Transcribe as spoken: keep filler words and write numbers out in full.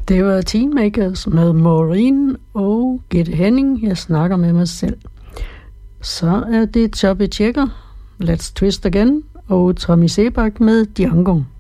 Det var Teenmakers med Maureen og Gitte Henning. Jeg snakker med mig selv. Så er det Chubby Checker, Let's Twist Again og Tommy Sebak med Django.